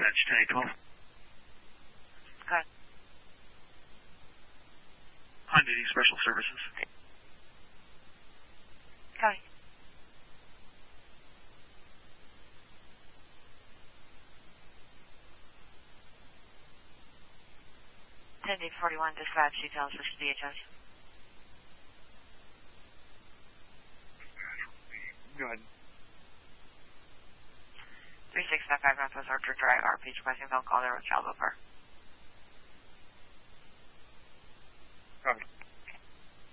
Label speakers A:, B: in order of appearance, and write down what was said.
A: dispatch 1012.
B: Go ahead.
A: Hyundai Special Services.
B: Go ahead. Attending 41 dispatch details for DHS.
A: Go ahead.
B: 3655 Northwest Orchard Drive, RP requesting phone call there with child welfare.